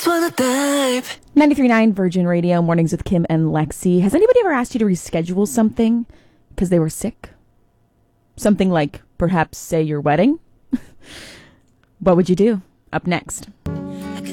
for the type. 93.9 Virgin Radio, Mornings with Kim and Lexi. Has anybody ever asked you to reschedule something because they were sick? Something like, perhaps, say, your wedding? What would you do? Up next.